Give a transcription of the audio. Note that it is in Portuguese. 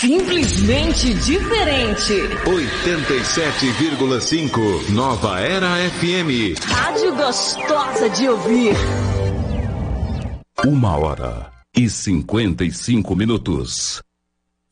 Simplesmente diferente. 87,5 Nova Era FM. Rádio gostosa de ouvir. 1h55.